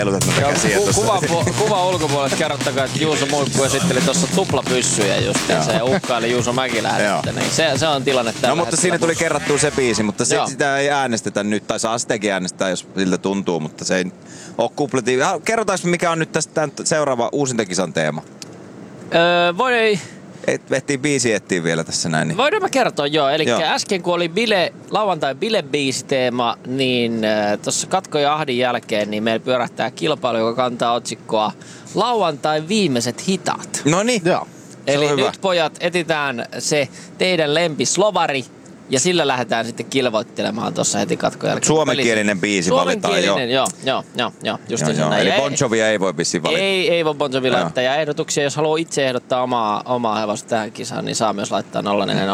Kuva ulkopuolelta kerrottakaa, että Juuso Muikku esitteli tuossa tuplapyssyjä just ja se uhkaili Juuso Mäkilää. Niin se on tilanne tällä mutta siinä tuli kerrattua se biisi, mutta sitä ei äänestetä nyt, tai saa sitäkin äänestää, jos siltä tuntuu, mutta se ei ole kupletin. Kerrotaanko mikä on nyt tästä seuraava uusintakisan teema? Voi... Ehtiin biisi etsiä vielä tässä näin. Niin. Voidaan mä kertoa Eli äsken kun oli lauantai bilebiisiteema, niin tuossa Katko ja Ahdin jälkeen niin meillä pyörähtää kilpailu, joka kantaa otsikkoa Lauantai viimeiset hitaat. No niin, joo. Eli nyt pojat etsitään se teidän lempislovari ja sillä lähdetään sitten kilvoittelemaan tuossa heti Katkon jälkeen. Suomenkielinen biisi valitaan joo. Just näin. Eli Bon Jovia ei voi vissiin valita. Ei voi Bon Jovi laittaa. Ja ehdotuksia, jos haluaa itse ehdottaa omaa hevosta tähän kisaan, niin saa myös laittaa 0403564556.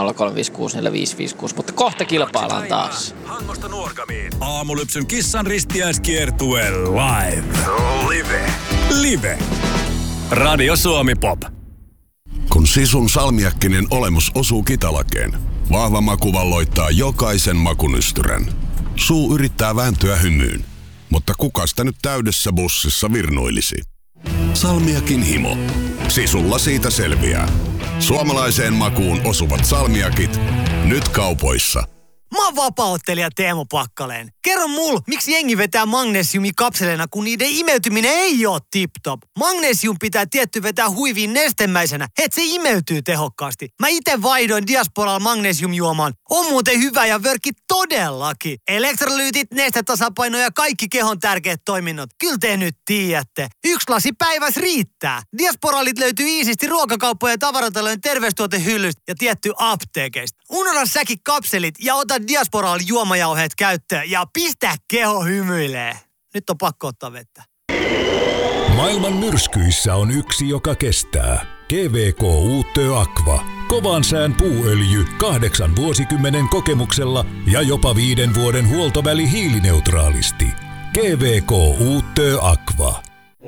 Mutta kohta kilpaillaan taas. Hangosta Nuorgamiin. Aamulypsyn kissan ristiäiskiertue live. Live. Radio Suomi Pop. Kun Sisun salmiakkinen olemus osuu kitalakeen, vahva maku valloittaa jokaisen makunystyrän. Suu yrittää vääntyä hymyyn, mutta kuka sitä nyt täydessä bussissa virnuilisi? Salmiakin himo. Sisulla siitä selviää. Suomalaiseen makuun osuvat salmiakit, nyt kaupoissa. Mä oon vapaa-ottelija Teemu Pakkaleen. Kerro mulle, miksi jengi vetää magnesiumikapseleina, kun niiden imeytyminen ei oo tip-top. Magnesium pitää tietty vetää huiviin nestemäisenä, et se imeytyy tehokkaasti. Mä ite vaihdoin Diasporalla magnesiumjuomaan. On muuten hyvä ja vörkki todellakin. Elektrolyytit, nestetasapaino ja kaikki kehon tärkeät toiminnot. Kyllä te nyt tiedätte. 1 lasi päivässä riittää. Diasporalit löytyy iisisti ruokakauppojen ja tavaratalojen terveystuotehyllystä ja tietty apteekeista. Unohda säkin kapselit ja ota Diasporal juomajauheet käyttöön ja pistä keho hymyilee. Nyt on pakko ottaa vettä. Maailman myrskyissä on yksi, joka kestää. GVK Uutö Aqua. Kovan sään puuöljy 8 vuosikymmenen kokemuksella ja jopa 5 vuoden huoltoväli hiilineutraalisti. GVK Uutö Aqua.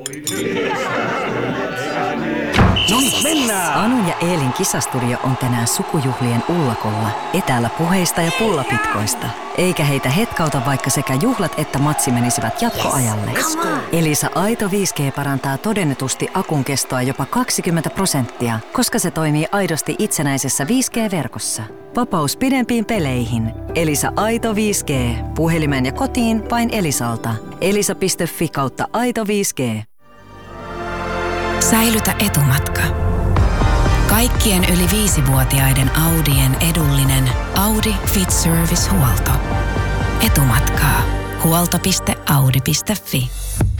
Mennään! Anun ja Eelin kisastudio on tänään sukujuhlien ullakolla, etäällä puheista ja pullapitkoista. Eikä heitä hetkauta, vaikka sekä juhlat että matsi menisivät jatkoajalle. Elisa Aito 5G parantaa todennetusti akun kestoa jopa 20%, koska se toimii aidosti itsenäisessä 5G-verkossa. Vapaus pidempiin peleihin. Elisa Aito 5G. Puhelimeen ja kotiin vain Elisalta. elisa.fi/Aito 5G. Säilytä etumatka. Kaikkien yli 5-vuotiaiden Audien edullinen Audi Fit Service-huolto. Etumatkaa. Huolto.audi.fi.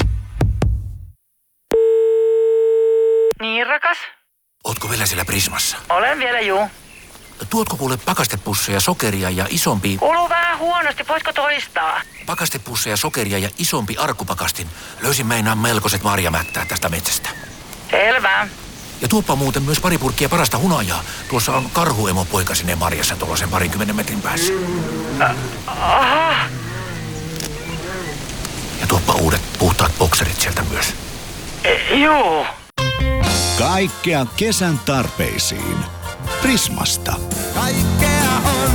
Niin, rakas? Ootko vielä siellä Prismassa? Olen vielä, juu. Tuotko kuule pakastepusseja, sokeria ja isompi... Kuuluu vähän huonosti, voitko toistaa? Pakastepusseja, sokeria ja isompi arkkupakastin. Löysin meinaan melkoiset marjamättää tästä metsästä. Selvä. Ja tuoppa muuten myös pari purkkia parasta hunajaa. Tuossa on karhuemo poika sinne marjassa tuollaisen 20 metrin päässä. Aha. Ja tuoppa uudet puhtaat bokserit sieltä myös. Joo. Kaikkea kesän tarpeisiin. Prismasta. Kaikkea on.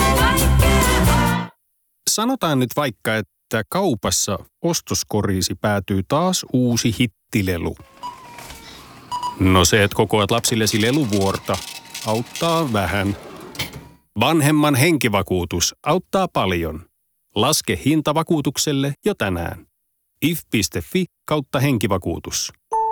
Sanotaan nyt vaikka, että kaupassa ostoskoriisi päätyy taas uusi hittilelu. No se, että kokoat lapsillesi leluvuorta, auttaa vähän. Vanhemman henkivakuutus auttaa paljon. Laske hinta vakuutukselle jo tänään. if.fi/henkivakuutus.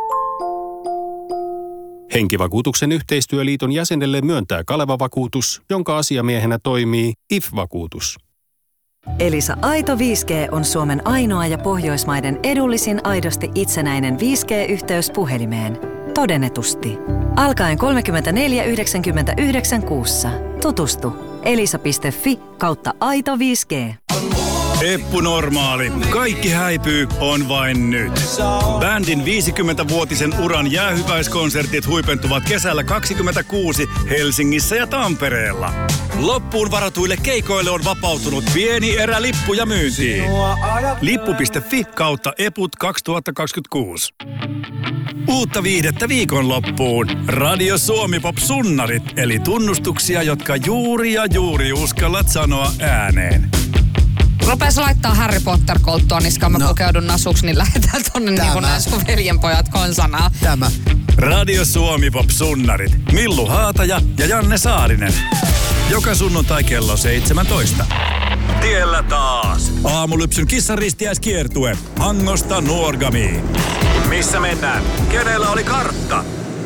Henkivakuutuksen yhteistyöliiton jäsenelle myöntää Kaleva-vakuutus, jonka asiamiehenä toimii IF-vakuutus. Elisa Aito 5G on Suomen ainoa ja Pohjoismaiden edullisin aidosti itsenäinen 5G-yhteys puhelimeen. Todennetusti. Alkaen 34,99 kuussa. Tutustu. elisa.fi/Aito 5G. Eppu Normaali. Kaikki häipyy on vain nyt. Bändin 50-vuotisen uran jäähyväiskonsertit huipentuvat kesällä 2026 Helsingissä ja Tampereella. Loppuun varatuille keikoille on vapautunut pieni erä lippuja myyntiin. Lippu.fi/Eput 2026. Uutta viihdettä viikonloppuun. Radio Suomi Pop Sunnarit, eli tunnustuksia, jotka juuri uskallat sanoa ääneen. Rupees laittaa Harry Potter-kolttua niskaan, mä pukeudun nasuksi, niin lähdetään tonne niin kuin nää sun veljenpojat konsanaa. Tämä. Radio Suomi Pop Sunnarit. Millu Haataja ja Janne Saarinen. Joka sunnuntai kello 17. Tiellä taas. Aamulypsyn kissaristiäiskiertue. Hangosta Nuorgamiin. Missä mennään? Kenellä oli kartta?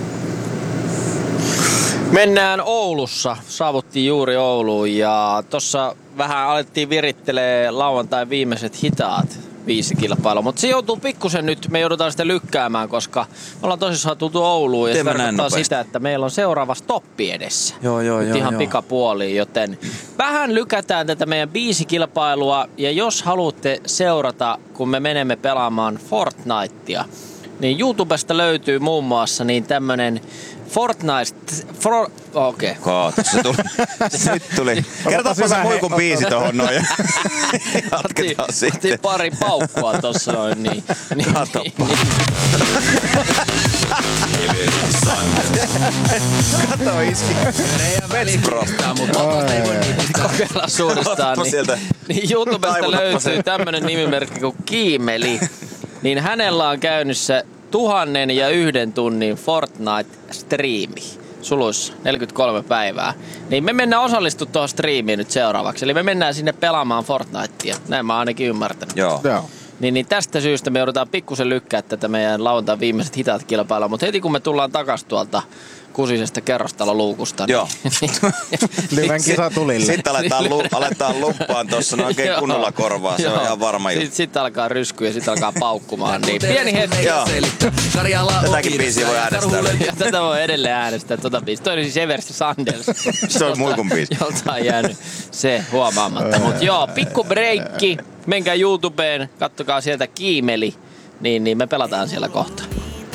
Mennään Oulussa. Saavuttiin juuri Ouluun ja tossa vähän alettiin virittelee lauantain viimeiset hitaat 5 kilpailua. Mutta se joutuu pikkusen nyt, me joudutaan sitä lykkäämään, koska me ollaan tosissaan tultu Ouluun ja se tarkoittaa sitä, että meillä on seuraava stoppi edessä. Joo. Ihan pikapuoliin, joten vähän lykätään tätä meidän 5 kilpailua ja jos haluatte seurata, kun me menemme pelaamaan Fortnitea, niin YouTubesta löytyy muun muassa niin tämmönen Okei. Se tuli. Nyt tuli. Kertaanpa se muikun biisi tohon noin. Jatketaan sitten. Otin pari paukkua tossa noin niin. Kato iski. Kokeillaan suudestaan. Niin YouTubesta löytyy tämmönen nimimerkki kuin Kiimeli. Niin hänellä on käynnissä 1001 tunnin Fortnite-striimi. Suluissa 43 päivää. Niin me mennään osallistumaan tuohon striimiin nyt seuraavaksi. Eli me mennään sinne pelaamaan Fortnitea. Näin mä oon ainakin ymmärtänyt. Joo. Niin tästä syystä me joudutaan pikkusen lykkää tätä meidän lauantain viimeiset hitaat kilpailua. Mutta heti kun me tullaan takas tuolta kusisesta kerrostaloluukusta. Joo. Lyvän kisa tulille. Sitten aletaan luppaan tuossa oikein kunnolla korvaa. Se on ihan varma juttu. Sitten alkaa ryskyä ja sitten alkaa paukkumaan. Niin pieni hetki. Tätäkin biisiä voi äänestää. Tätä voi edelleen äänestää. Toi oli siis Eversti Sanders. Se on muikun biisi. Jolta on jäänyt se huomaamatta. Mutta joo, pikku breikki. Menkää YouTubeen, kattokaa sieltä Kiimeli. Niin me pelataan siellä kohta.